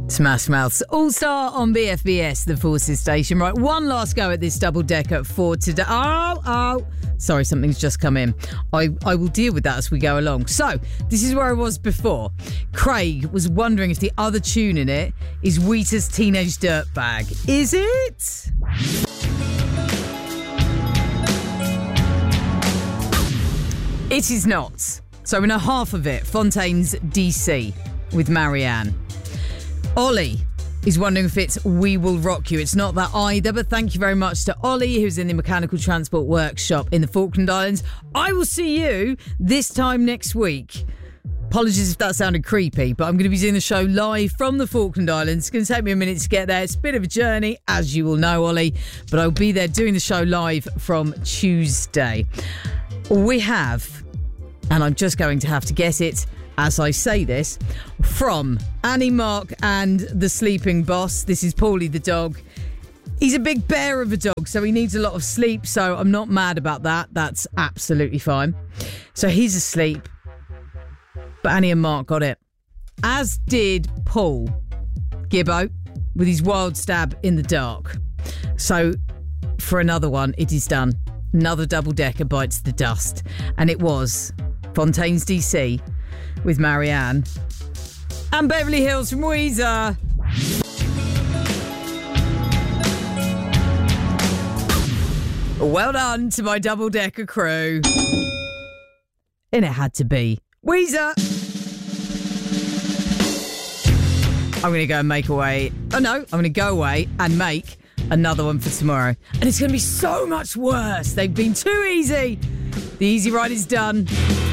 Smash Mouth's All-Star on BFBS, the Forces station. Right, one last go at this double-decker for today. Sorry, something's just come in. I will deal with that as we go along. So, this is where I was before. Craig was wondering if the other tune in it is Wheater's Teenage Dirtbag. Is it? It is not. So, in a half of it, Fontaine's DC with Marianne. Ollie is wondering if it's We Will Rock You. It's not that either, but thank you very much to Ollie, who's in the Mechanical Transport Workshop in the Falkland Islands. I will see you this time next week. Apologies if that sounded creepy, but I'm going to be doing the show live from the Falkland Islands. It's going to take me a minute to get there. It's a bit of a journey, as you will know, Ollie, but I'll be there doing the show live from Tuesday. We have, and I'm just going to have to guess it as I say this, from Annie Mark and the Sleeping Boss. This is Paulie the dog. He's a big bear of a dog, so he needs a lot of sleep, so I'm not mad about that. That's absolutely fine. So he's asleep, but Annie and Mark got it. As did Paul Gibbo with his wild stab in the dark. So for another one, it is done. Another double-decker bites the dust. And it was Fontaine's DC with Marianne and Beverly Hills from Weezer. Well done to my double-decker crew. And it had to be Weezer. I'm going to go and make away. Oh no, I'm going to go away and make another one for tomorrow. And it's going to be so much worse. They've been too easy. The easy ride is done.